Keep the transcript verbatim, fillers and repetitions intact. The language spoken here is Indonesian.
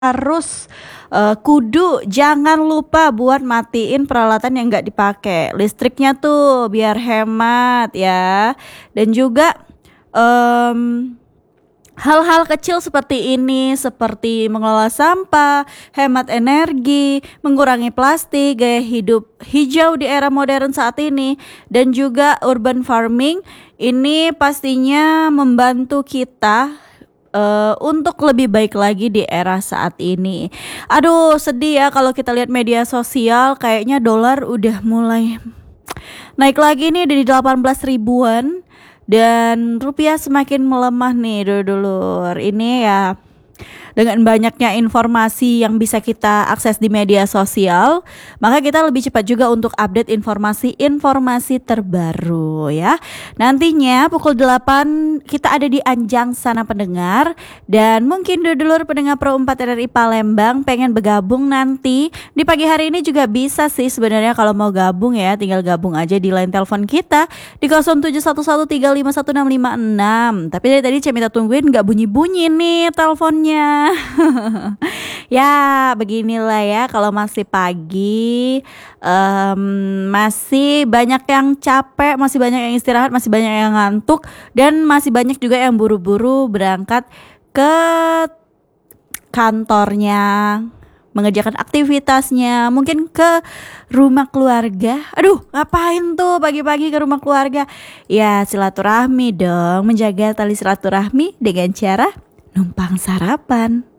Harus, eee, kudu jangan lupa buat matiin peralatan yang nggak dipakai, listriknya tuh biar hemat ya. Dan juga, mmm, hal-hal kecil seperti ini, seperti mengelola sampah, hemat energi, mengurangi plastik, gaya hidup hijau di era modern saat ini, dan juga urban farming, ini pastinya membantu kita, eee, untuk lebih baik lagi di era saat ini. Aduh sedih ya kalau kita lihat media sosial kayaknya dolar udah mulai naik lagi nih di delapan belas ribuan dan rupiah semakin melemah nih dulur-dulur. Ini ya dengan banyaknya informasi yang bisa kita akses di media sosial, maka kita lebih cepat juga untuk update informasi-informasi terbaru ya. Nantinya pukul delapan kita ada di Anjang Sana Pendengar, dan mungkin dulur-dulur pendengar Pro empat R R I Palembang pengen bergabung nanti di pagi hari ini juga bisa sih sebenarnya. Kalau mau gabung ya tinggal gabung aja di line telepon kita di nol tujuh satu satu tiga lima satu enam lima enam. Tapi dari tadi saya minta tungguin nggak bunyi-bunyi nih teleponnya. Ya beginilah ya kalau masih pagi, um, masih banyak yang capek, masih banyak yang istirahat, masih banyak yang ngantuk, dan masih banyak juga yang buru-buru berangkat ke kantornya, mengerjakan aktivitasnya, mungkin ke rumah keluarga. Aduh ngapain tuh pagi-pagi ke rumah keluarga? Ya silaturahmi dong, menjaga tali silaturahmi dengan cara numpang sarapan.